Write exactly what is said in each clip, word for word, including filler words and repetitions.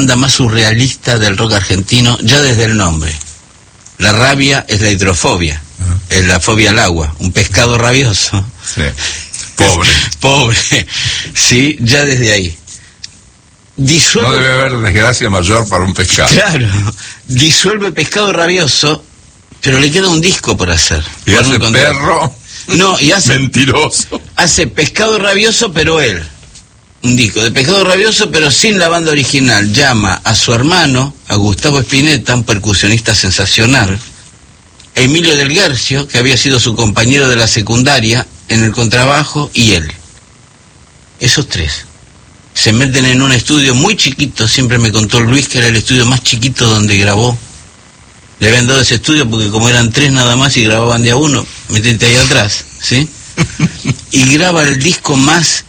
banda más surrealista del rock argentino, ya desde el nombre. La rabia es la hidrofobia, uh-huh. es la fobia al agua, un pescado rabioso. Sí. Pobre. Pobre, sí, ya desde ahí. Disuelve... No debe haber desgracia mayor para un pescado. Claro, disuelve pescado rabioso, pero le queda un disco por hacer. Y hace perro. No, y hace... Mentiroso. Hace pescado rabioso, pero él. Un disco de pescado rabioso, pero sin la banda original. Llama a su hermano, a Gustavo Spinetta, un percusionista sensacional, a Emilio Del Guercio, que había sido su compañero de la secundaria, en el contrabajo, y él. Esos tres se meten en un estudio muy chiquito, siempre me contó Luis que era el estudio más chiquito donde grabó. Le habían dado ese estudio porque como eran tres nada más y grababan de a uno, metete ahí atrás, ¿sí? Y graba el disco más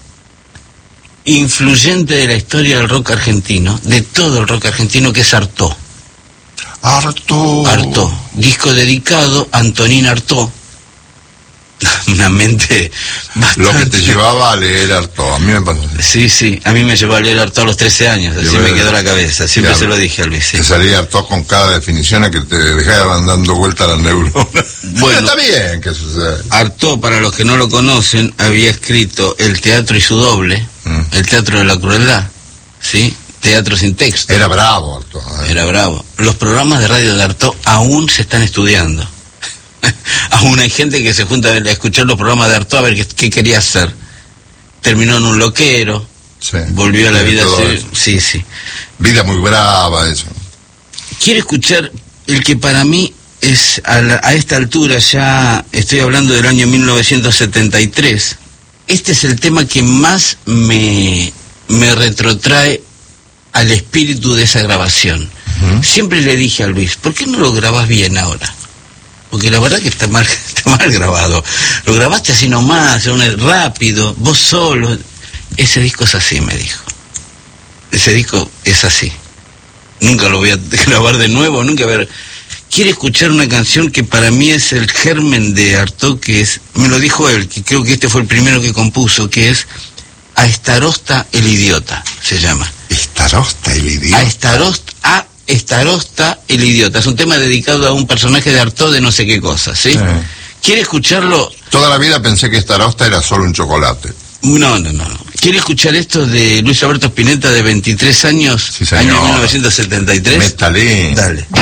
influyente de la historia del rock argentino, de todo el rock argentino, que es Artaud. Artaud. Artaud, disco dedicado a Antonín Artaud. Una mente bastante... Lo que te llevaba a leer Artaud, a mí me pasó. Sí, sí, a mí me llevó a leer Artaud a los trece años, así me quedó la cabeza, siempre ya, se lo dije a Luis. Sí. Te salía Artaud con cada definición a que te dejaban dando vuelta a las neuronas. Bueno, está bien que suceda. Artaud, para los que no lo conocen, había escrito El teatro y su doble, mm. El teatro de la crueldad, ¿sí? Teatro sin texto. Era bravo Artaud. ¿eh? Era bravo. Los programas de radio de Artaud aún se están estudiando. Aún hay gente que se junta a escuchar los programas de Artaud a ver qué, qué quería hacer. Terminó en un loquero, sí, volvió a la vida civil. Sí, sí. Vida muy brava, eso. Quiero escuchar el que para mí es, a, la, a esta altura, ya estoy hablando del año mil novecientos setenta y tres. Este es el tema que más me, me retrotrae al espíritu de esa grabación. Uh-huh. Siempre le dije a Luis, ¿por qué no lo grabás bien ahora? Porque la verdad que está mal, está mal grabado. Lo grabaste así nomás, rápido, vos solo. Ese disco es así, me dijo. Ese disco es así. Nunca lo voy a grabar de nuevo, nunca ver. Quiere escuchar una canción que para mí es el germen de Artaud, que es, me lo dijo él, que creo que este fue el primero que compuso, que es A Starosta el idiota, se llama. Starosta el idiota. A Starosta, a Starosta el idiota. Es un tema dedicado a un personaje de Artaud de no sé qué cosa, ¿sí? Eh. ¿Quiere escucharlo? Toda la vida pensé que Starosta era solo un chocolate. No, no, no. ¿Quiere escuchar esto de Luis Alberto Spinetta, de veintitrés años? Sí, señor. Año mil novecientos setenta y tres. Métale. Dale.